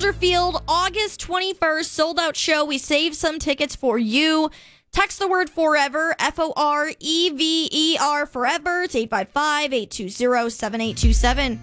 Field, August 21st, sold out show. We saved some tickets for you. Text the word forever, FOREVER, forever to 855-820-7827.